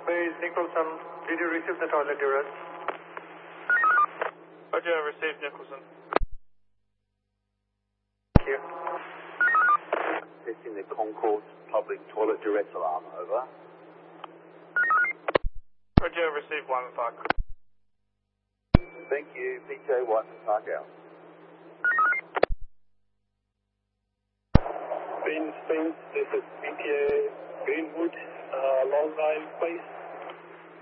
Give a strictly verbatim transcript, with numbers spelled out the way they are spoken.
Base Nicholson, did you receive the toilet duress? Roger, received Nicholson. Thank you. Testing the Concourse public toilet duress alarm, over. Roger, received Wyman Park. Thank you, P J Wyman Park out. Green Springs, this is B T A Greenwood, uh, long line, please.